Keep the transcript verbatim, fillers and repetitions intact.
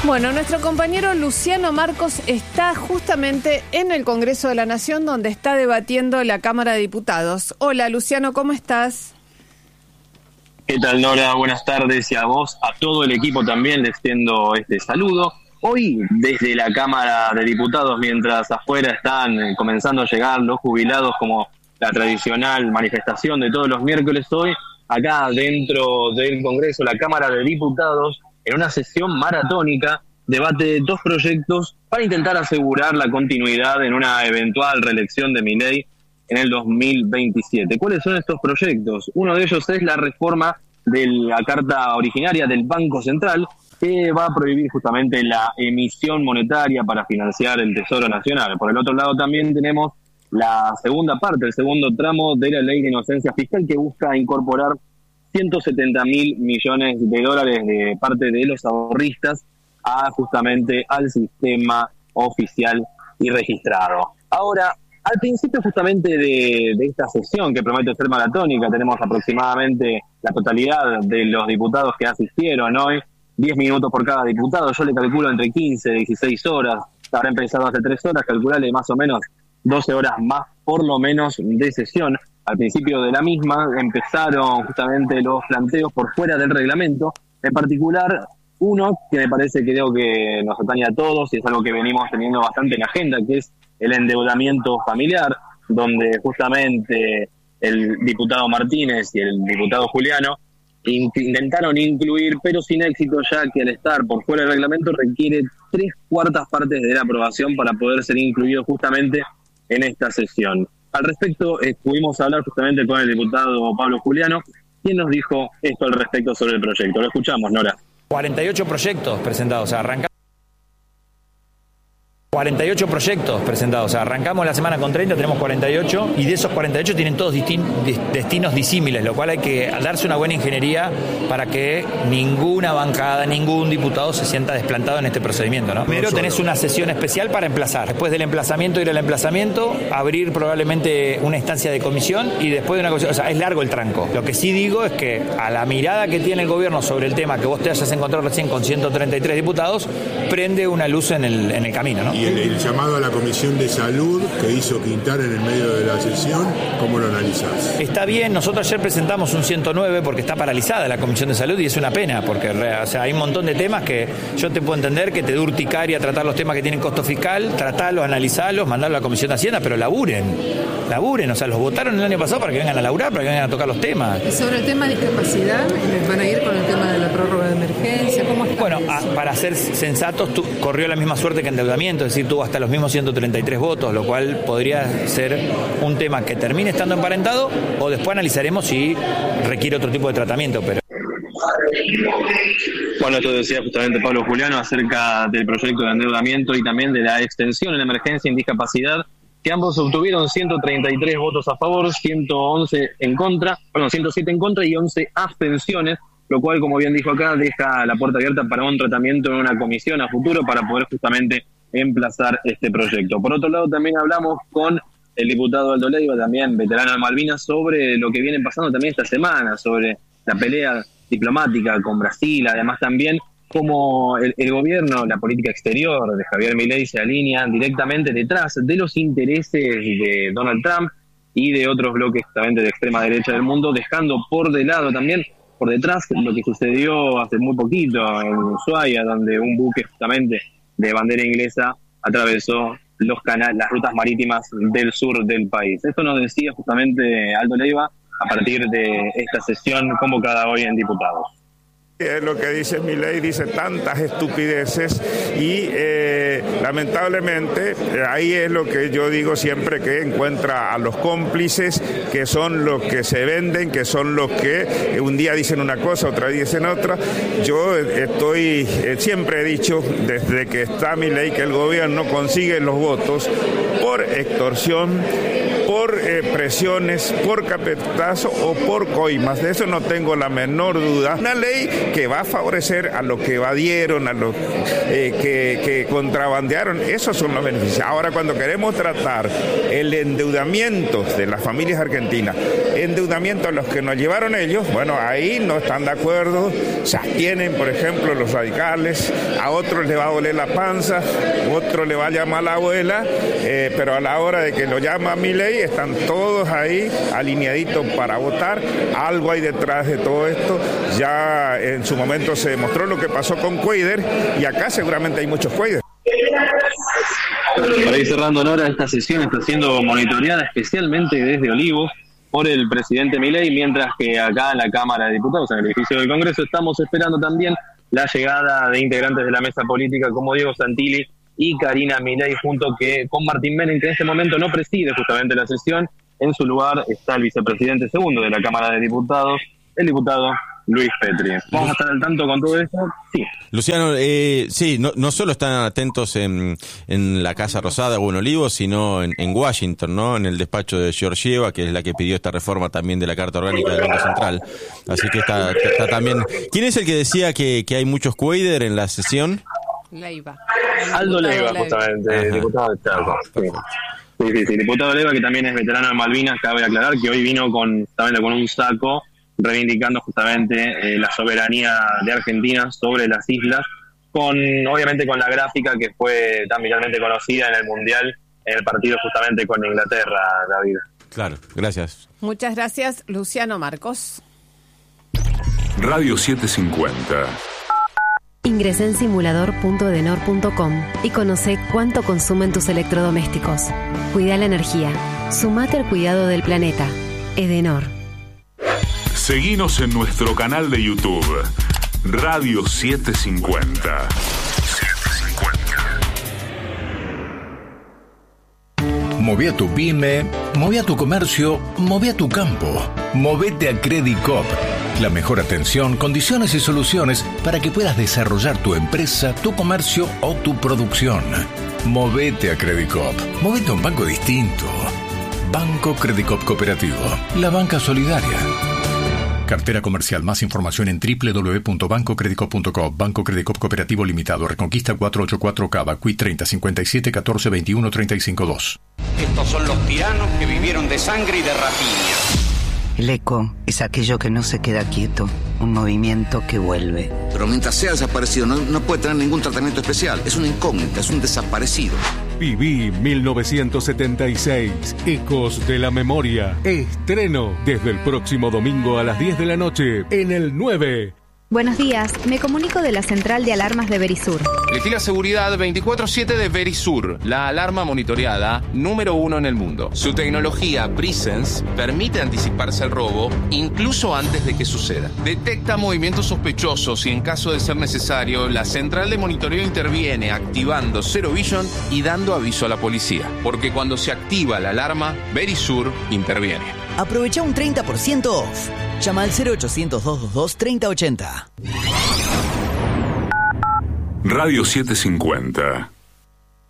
Bueno, nuestro compañero Luciano Marcos está justamente en el Congreso de la Nación, donde está debatiendo la Cámara de Diputados. Hola, Luciano, ¿cómo estás? ¿Qué tal, Nora? Buenas tardes, y a vos, a todo el equipo también le extiendo este saludo. Hoy, desde la Cámara de Diputados, mientras afuera están comenzando a llegar los jubilados, como la tradicional manifestación de todos los miércoles, hoy, acá dentro del Congreso, la Cámara de Diputados, en una sesión maratónica, debate dos proyectos para intentar asegurar la continuidad en una eventual reelección de Milei en el dos mil veintisiete. ¿Cuáles son estos proyectos? Uno de ellos es la reforma de la carta originaria del Banco Central, que va a prohibir justamente la emisión monetaria para financiar el Tesoro Nacional. Por el otro lado también tenemos la segunda parte, el segundo tramo de la Ley de Inocencia Fiscal, que busca incorporar ciento setenta mil millones de dólares de parte de los ahorristas a justamente al sistema oficial y registrado. Ahora, al principio justamente de, de esta sesión, que promete ser maratónica, tenemos aproximadamente la totalidad de los diputados que asistieron hoy, diez minutos por cada diputado. Yo le calculo entre quince y dieciséis horas, habrá empezado hace tres horas, calcularle más o menos doce horas más por lo menos de sesión. Al principio de la misma empezaron justamente los planteos por fuera del reglamento, en particular uno que me parece que creo que nos atañe a todos y es algo que venimos teniendo bastante en la agenda, que es el endeudamiento familiar, donde justamente el diputado Martínez y el diputado Juliano intentaron incluir, pero sin éxito, ya que al estar por fuera del reglamento requiere tres cuartas partes de la aprobación para poder ser incluido justamente en esta sesión. Al respecto, eh, pudimos hablar justamente con el diputado Pablo Juliano, quien nos dijo esto al respecto sobre el proyecto. Lo escuchamos, Nora. cuarenta y ocho proyectos presentados, o sea, arrancamos. cuarenta y ocho proyectos presentados, o sea, arrancamos la semana con treinta, tenemos cuarenta y ocho, y de esos cuarenta y ocho tienen todos distin- destinos disímiles, lo cual hay que darse una buena ingeniería para que ninguna bancada, ningún diputado se sienta desplantado en este procedimiento, ¿no? Primero tenés una sesión especial para emplazar, después del emplazamiento ir al emplazamiento, abrir probablemente una instancia de comisión y después de una comisión, o sea, es largo el tranco. Lo que sí digo es que a la mirada que tiene el gobierno sobre el tema, que vos te hayas encontrado recién con ciento treinta y tres diputados, prende una luz en el, en el camino, ¿no? El, el llamado a la Comisión de Salud que hizo Quintana en el medio de la sesión, ¿cómo lo analizás? Está bien, nosotros ayer presentamos un ciento nueve porque está paralizada la Comisión de Salud y es una pena, porque o sea, hay un montón de temas que yo te puedo entender que te dé urticaria tratar los temas que tienen costo fiscal, tratarlos, analizarlos, mandarlos a la Comisión de Hacienda, pero laburen, laburen, o sea, los votaron el año pasado para que vengan a laburar, para que vengan a tocar los temas. Y sobre el tema de discapacidad, ¿van a ir con el tema de la prórroga de emergencia? ¿Cómo está? Bueno, a, para ser sensatos, tú, corrió la misma suerte que endeudamiento, es decir, tuvo hasta los mismos ciento treinta y tres votos, lo cual podría ser un tema que termine estando emparentado o después analizaremos si requiere otro tipo de tratamiento. Pero Bueno, esto decía justamente Pablo Juliano acerca del proyecto de endeudamiento y también de la extensión en emergencia en discapacidad, que ambos obtuvieron ciento treinta y tres votos a favor, ciento once en contra, perdón, ciento siete en contra y once abstenciones, lo cual, como bien dijo acá, deja la puerta abierta para un tratamiento en una comisión a futuro para poder justamente emplazar este proyecto. Por otro lado, también hablamos con el diputado Aldo Leiva, también veterano de Malvinas, sobre lo que viene pasando también esta semana, sobre la pelea diplomática con Brasil, además también cómo el, el gobierno, la política exterior de Javier Milei se alinea directamente detrás de los intereses de Donald Trump y de otros bloques también de la extrema derecha del mundo, dejando por de lado también, por detrás, lo que sucedió hace muy poquito en Ushuaia, donde un buque justamente de bandera inglesa atravesó los canales, las rutas marítimas del sur del país. Esto nos decía justamente Aldo Leiva a partir de esta sesión convocada hoy en Diputados. Es lo que dice Milei, dice tantas estupideces y eh, lamentablemente ahí es lo que yo digo siempre, que encuentra a los cómplices, que son los que se venden, que son los que un día dicen una cosa, otra día dicen otra. Yo estoy, siempre he dicho desde que está Milei que el gobierno consigue los votos por extorsión, por eh, presiones, por capetazo o por coimas. De eso no tengo la menor duda. Una ley que va a favorecer a los que evadieron, a los eh, que, que contrabandearon. Esos son los beneficios. Ahora, cuando queremos tratar el endeudamiento de las familias argentinas, endeudamiento a los que nos llevaron ellos, bueno, ahí no están de acuerdo, se abstienen, por ejemplo, los radicales, a otros les va a doler la panza, otro le va a llamar la abuela, eh, pero a la hora de que lo llama Milei están todos ahí alineaditos para votar. Algo hay detrás de todo esto. Ya en su momento se demostró lo que pasó con Cuader y acá seguramente hay muchos Cuader. Para ir cerrando, Nora, esta sesión está siendo monitoreada especialmente desde Olivos por el presidente Milei, mientras que acá en la Cámara de Diputados, en el edificio del Congreso, estamos esperando también la llegada de integrantes de la mesa política como Diego Santilli y Karina Milei, junto que con Martín Menem, que en este momento no preside justamente la sesión. En su lugar está el vicepresidente segundo de la Cámara de Diputados, el diputado Luis Petri. ¿Vamos a estar al tanto con todo esto? Sí. Luciano, eh, sí, no, no solo están atentos en, en la Casa Rosada o en Olivos, sino en, en Washington, ¿no? En el despacho de Georgieva, que es la que pidió esta reforma también de la Carta Orgánica del Banco Central. Así que está, está también... ¿Quién es el que decía que, que hay muchos Cuader en la sesión? Leiva. Aldo Leiva, justamente, Ajá. Diputado de Chaco. Sí. Sí, sí, sí, diputado Leiva, que también es veterano de Malvinas. Cabe aclarar que hoy vino con, justamente con un saco reivindicando justamente eh, la soberanía de Argentina sobre las islas, con obviamente con la gráfica que fue tan viralmente conocida en el Mundial, en el partido justamente con Inglaterra, David. Claro, gracias. Muchas gracias, Luciano Marcos. Radio setecientos cincuenta. Ingresa en simulador punto edenor punto com y conoce cuánto consumen tus electrodomésticos. Cuida la energía. Sumate al cuidado del planeta. Edenor. Seguinos en nuestro canal de YouTube, Radio setecientos cincuenta. Moví a tu pyme, moví a tu comercio, moví a tu campo. Movete a Credit Coop. La mejor atención, condiciones y soluciones para que puedas desarrollar tu empresa, tu comercio o tu producción. Movete a Credit Coop. Movete a un banco distinto. Banco Credit Coop Cooperativo. La banca solidaria. Cartera comercial. Más información en doble u doble u doble u punto banco credit coop punto com. Banco Credit Coop Cooperativo Limitado. Reconquista cuatrocientos ochenta y cuatro Cava. Q I treinta cincuenta y siete catorce veintiuno treinta y cinco dos. Estos son los tiranos que vivieron de sangre y de rapiña. El eco es aquello que no se queda quieto, un movimiento que vuelve. Pero mientras sea desaparecido, no, no puede tener ningún tratamiento especial. Es una incógnita, es un desaparecido. Viví mil novecientos setenta y seis, Ecos de la Memoria. Estreno desde el próximo domingo a las diez de la noche en el nueve. Buenos días, me comunico de la central de alarmas de Verisur. Elegí la seguridad veinticuatro siete de Verisur, la alarma monitoreada número uno en el mundo. Su tecnología Presence permite anticiparse al robo incluso antes de que suceda. Detecta movimientos sospechosos y en caso de ser necesario, la central de monitoreo interviene activando Zero Vision y dando aviso a la policía. Porque cuando se activa la alarma, Verisur interviene. Aprovecha un treinta por ciento off. Llama al cero ochocientos, doscientos veintidós, treinta ochenta. Radio setecientos cincuenta.